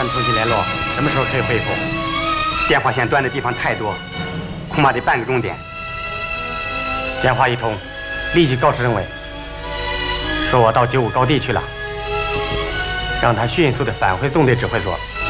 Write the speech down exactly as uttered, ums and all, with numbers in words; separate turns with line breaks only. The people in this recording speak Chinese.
团重新联络，什么时候可以恢复？电话线断的地方太多，恐怕得半个钟点。电话一通，立即告诉政委，说我到九五高地去了，让他迅速的返回纵队指挥所。